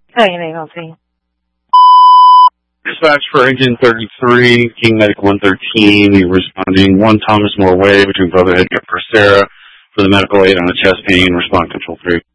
Hi, may I help you? Dispatch for Engine 33, King Medic 113. You're responding 1 Thomas More Way between Brotherhead and Sarah for the medical aid on a chest pain. Respond control 3.